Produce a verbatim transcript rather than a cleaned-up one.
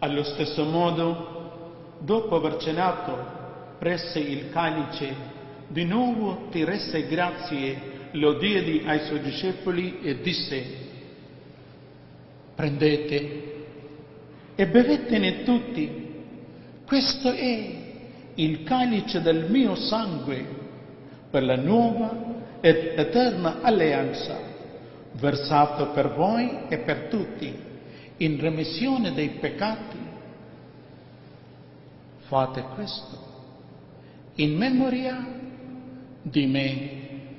Allo stesso modo, dopo aver cenato, prese il calice, di nuovo ti rese grazie, lo diede ai suoi discepoli e disse: prendete e bevetene tutti, questo è il calice del mio sangue per la nuova ed eterna alleanza, versato per voi e per tutti in remissione dei peccati. Fate questo in memoria di me.